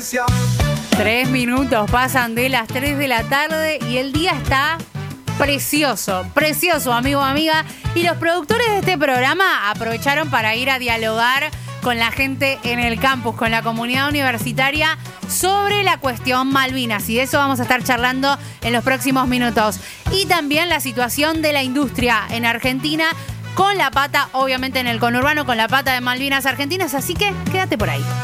3 minutos pasan de las 3 de la tarde y el día está precioso, precioso, amigo, amiga. Y los productores de este programa aprovecharon para ir a dialogar con la gente en el campus, con la comunidad universitaria, sobre la cuestión Malvinas. Y de eso vamos a estar charlando en los próximos minutos. Y también la situación de la industria en Argentina, con la pata, obviamente en el conurbano, con la pata de Malvinas Argentinas. Así que quédate por ahí.